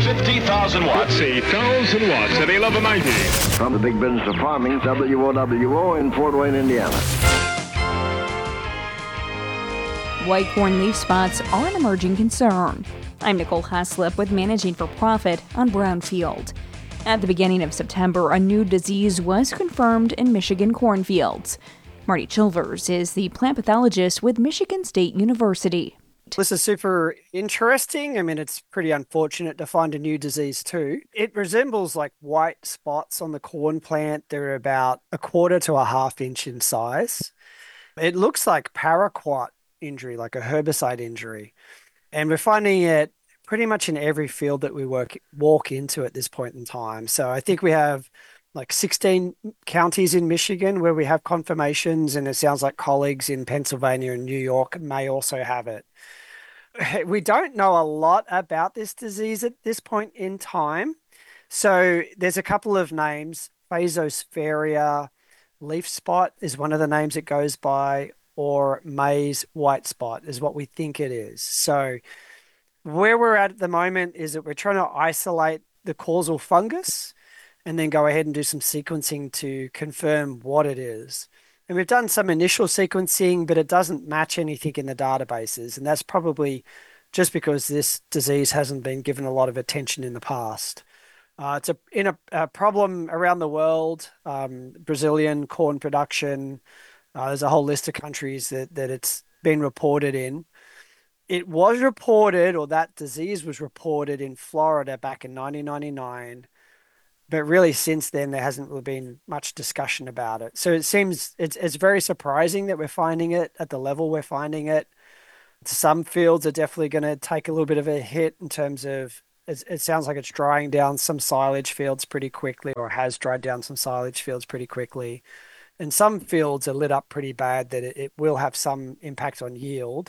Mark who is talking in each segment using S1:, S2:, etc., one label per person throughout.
S1: 50,000 watts.
S2: Let's see, 1,000 watts at 1190.
S3: From the big business of farming, WOWO in Fort Wayne, Indiana.
S4: White corn leaf spots are an emerging concern. I'm Nicole Haslip with Managing for Profit on Brownfield. At the beginning of September, a new disease was confirmed in Michigan cornfields. Marty Chilvers is the plant pathologist with Michigan State University.
S5: This is super interesting. I mean, it's pretty unfortunate to find a new disease too. It resembles like white spots on the corn plant. They're about 1/4 to 1/2 inch in size. It looks like paraquat injury, like a herbicide injury. And we're finding it pretty much in every field that we walk into at this point in time. So I think we have like 16 counties in Michigan where we have confirmations, and it sounds like colleagues in Pennsylvania and New York may also have it. We don't know a lot about this disease at this point in time. So there's a couple of names. Phaseosphaeria leaf spot is one of the names it goes by, or maize white spot is what we think it is. So where we're at the moment is that we're trying to isolate the causal fungus and then go ahead and do some sequencing to confirm what it is. And we've done some initial sequencing, but it doesn't match anything in the databases. And that's probably just because this disease hasn't been given a lot of attention in the past. It's a problem around the world, Brazilian corn production. There's a whole list of countries that it's been reported in. It was reported, or that disease was reported in Florida back in 1999. But really, since then, there hasn't really been much discussion about it. So it seems it's very surprising that we're finding it at the level we're finding it. Some fields are definitely going to take a little bit of a hit in terms of, it sounds like it's drying down some silage fields pretty quickly, or has dried down some silage fields pretty quickly. And some fields are lit up pretty bad that it will have some impact on yield.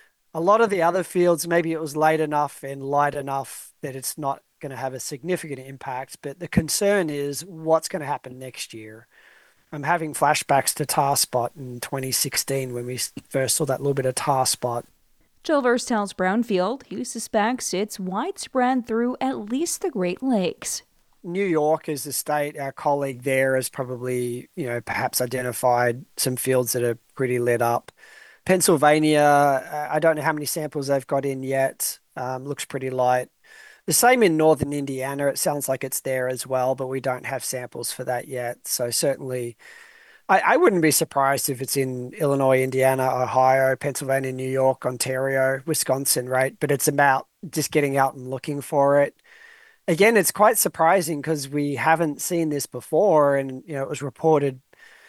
S5: A lot of the other fields, maybe it was late enough and light enough that it's not going to have a significant impact, but the concern is what's going to happen next year. I'm having flashbacks to tar spot in 2016 when we first saw that little bit of tar spot.
S4: Chilvers tells Brownfield he suspects it's widespread through at least the Great Lakes.
S5: New York is the state. Our colleague there has probably, perhaps identified some fields that are pretty lit up. Pennsylvania, I don't know how many samples they've got in yet. Looks pretty light. The same in northern Indiana. It sounds like it's there as well, but we don't have samples for that yet. So certainly, I wouldn't be surprised if it's in Illinois, Indiana, Ohio, Pennsylvania, New York, Ontario, Wisconsin, right? But it's about just getting out and looking for it. Again, it's quite surprising because we haven't seen this before, and it was reported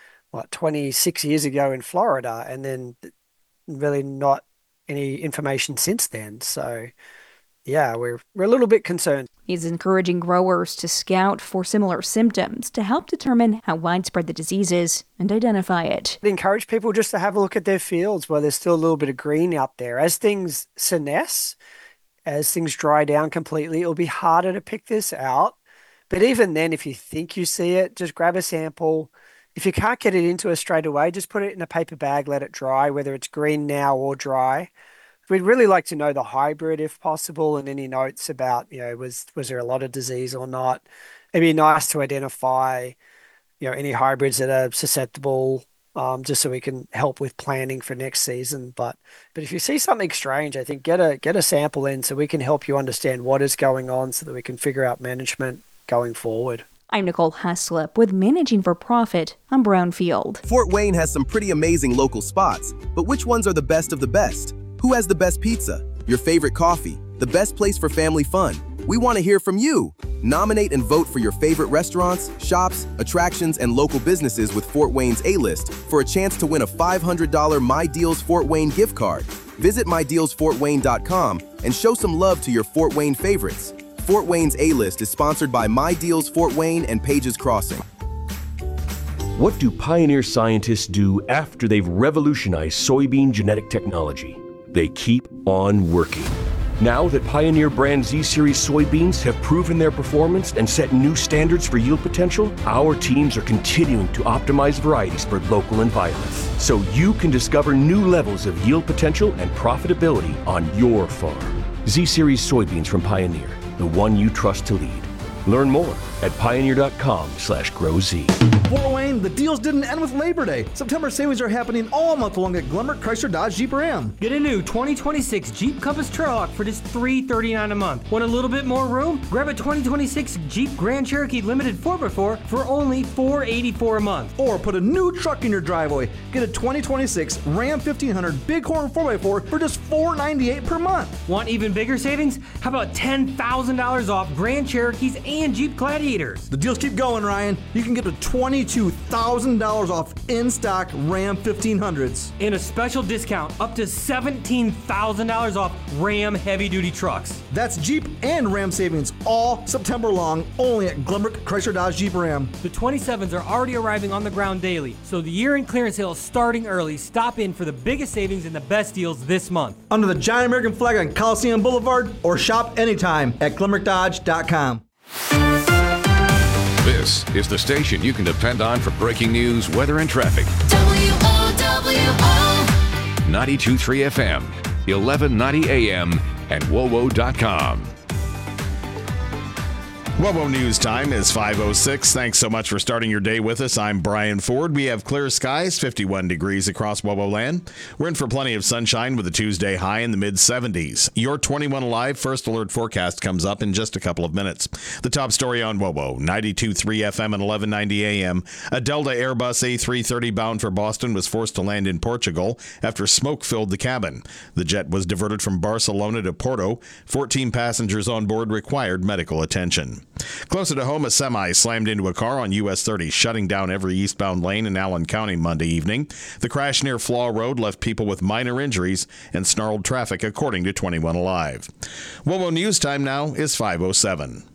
S5: 26 years ago in Florida, and then really not any information since then. So yeah, we're a little bit concerned.
S4: He's encouraging growers to scout for similar symptoms to help determine how widespread the disease is and identify it.
S5: I encourage people just to have a look at their fields where there's still a little bit of green out there. As things senesce, as things dry down completely, it'll be harder to pick this out. But even then, if you think you see it, just grab a sample. If you can't get it into us straight away, just put it in a paper bag, let it dry, whether it's green now or dry. We'd really like to know the hybrid if possible, and any notes about, was there a lot of disease or not. It'd be nice to identify, any hybrids that are susceptible, just so we can help with planning for next season. But if you see something strange, I think get a sample in so we can help you understand what is going on so that we can figure out management going forward.
S4: I'm Nicole Haslip with Managing for Profit on Brownfield.
S6: Fort Wayne has some pretty amazing local spots, but which ones are the best of the best? Who has the best pizza? Your favorite coffee? The best place for family fun? We want to hear from you. Nominate and vote for your favorite restaurants, shops, attractions, and local businesses with Fort Wayne's A-List for a chance to win a $500 My Deals Fort Wayne gift card. Visit MyDealsFortWayne.com and show some love to your Fort Wayne favorites. Fort Wayne's A-List is sponsored by My Deals Fort Wayne and Pages Crossing.
S7: What do Pioneer scientists do after they've revolutionized soybean genetic technology? They keep on working. Now that Pioneer brand Z-Series soybeans have proven their performance and set new standards for yield potential, our teams are continuing to optimize varieties for local environments, so you can discover new levels of yield potential and profitability on your farm. Z-Series soybeans from Pioneer. the one you trust to lead. Learn more at pioneer.com/growz.
S1: Fort Wayne, the deals didn't end with Labor Day. September savings are happening all month long at Glenmark Chrysler Dodge Jeep Ram.
S8: Get a new 2026 Jeep Compass Trailhawk for just $339 a month. Want a little bit more room? Grab a 2026 Jeep Grand Cherokee Limited 4x4 for only $484 a month.
S1: Or put a new truck in your driveway. Get a 2026 Ram 1500 Bighorn 4x4 for just $498 per month.
S8: Want even bigger savings? How about $10,000 off Grand Cherokees and Jeep Gladiators?
S1: The deals keep going, Ryan. You can get to $22,000 off in-stock Ram 1500s.
S8: And a special discount up to $17,000 off Ram heavy-duty trucks.
S1: That's Jeep and Ram savings all September long, only at Glenmark Chrysler Dodge Jeep Ram.
S8: The 27s are already arriving on the ground daily, so the year-end clearance sale is starting early. Stop in for the biggest savings and the best deals this month.
S1: Under the giant American flag on Coliseum Boulevard, or shop anytime at GlenmarkDodge.com.
S9: This is the station you can depend on for breaking news, weather, and traffic.
S10: WOWO
S9: 92.3 FM, 1190 AM, and WOWO.com.
S2: WOWO News Time is 5:06. Thanks so much for starting your day with us. I'm Brian Ford. We have clear skies, 51 degrees across WOWO land. We're in for plenty of sunshine with a Tuesday high in the mid-70s. Your 21 Alive First Alert forecast comes up in just a couple of minutes. The top story on WOWO, 92.3 FM and 1190 AM. A Delta Airbus A330 bound for Boston was forced to land in Portugal after smoke filled the cabin. The jet was diverted from Barcelona to Porto. 14 passengers on board required medical attention. Closer to home, a semi slammed into a car on US 30, shutting down every eastbound lane in Allen County Monday evening. The crash near Flaw Road left people with minor injuries and snarled traffic, according to 21 Alive. WOWO News Time now is 5:07.